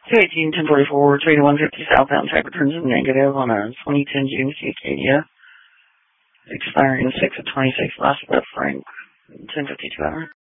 218, 1044, 3-150 southbound type returns in negative on a 2010 GMC Acadia. Expiring 6 of 26, last left Frank, 1052 hour.